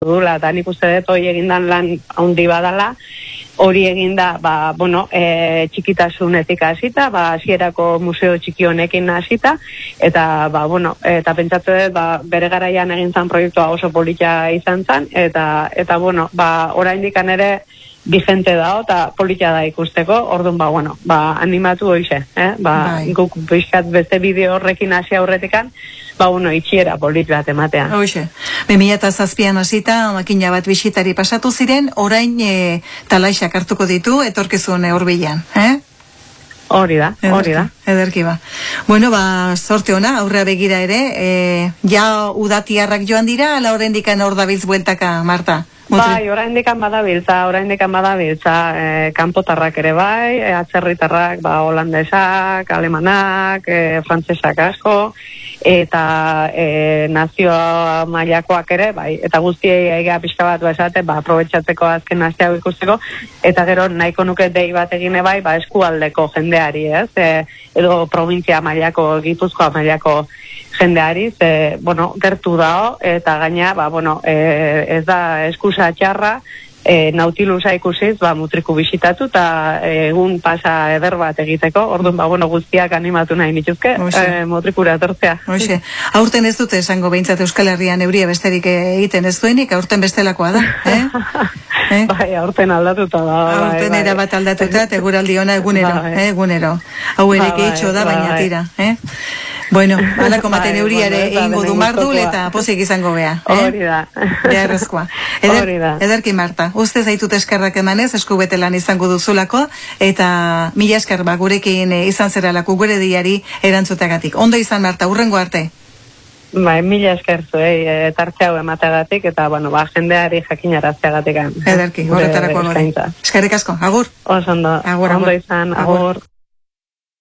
dula, eta nik uste dut hori egindan lan handi badala, hori eginda, txikitasunetik hasita, hasierako museo txiki honekin hasita, eta, eta pentsatu dut, bere garaian egin zan proiektua oso polita izan zan, eta oraindik ere, vigente da, eta politia da ikusteko, orduan, animatu hoize, guk pixkat beste bideo horrekin hasi aurretikan, itxiera polit bat ematean. Hoxe, 2007an hasita, makina bat bisitari pasatu ziren, orain talaixak hartuko ditu, etorkizun hurbilan, Hori da. Ederki ba. Bueno, sorte ona, aurrea begira ere, ja udatiarrak joan dira, ala oraindikan hor dabiltz bueltaka, Marta? Oraindikan badabiltza, kanpotarrak ere bai, atzerritarrak, holandesak, alemanak, frantsesak asko, eta nazio mailakoak ere, bai, eta guztiei aiga pixka bat esate, aprobetxatzeko azken aste hau ikusteko, eta gero nahiko nuke dei bat egine bai, eskualdeko jendeari, ez? Edo provintzia mailako, Gipuzkoa mailako jendeari, gertu dao, eta gaina, ez da eskusa txarra, Nautilusa ikusiz, mutriku bisitatu, eta egun pasa eder bat egiteko, orduan, guztiak animatu nahi nituzke, mutrikura etortzea. Aurten ez dute esango behintzat Euskal Herrian euria besterik egiten ez duenik, aurten bestelakoa da, Bai, aurten aldatuta da. Aurten erabat aldatuta, eta eguraldi ona egunero. Hau ere gehitxo da, baina tira, Bueno, alako maten euriare egingo du Mardul eta pozik izango bea. Hori da. Beharrezkoa. Ederki Marta, uste zaitut eskerrak emanez, eskubete lan izango duzulako, eta mila esker gurekin izan zeralako gure diari erantzutagatik. Ondo izan Marta, urrengo arte. Mila esker zuei, tartze hau emateagatik, eta jendeari jakinarazteagatik. Ederki, horretarako gore. Eskerrik asko, agur. Oso ondo izan, agur.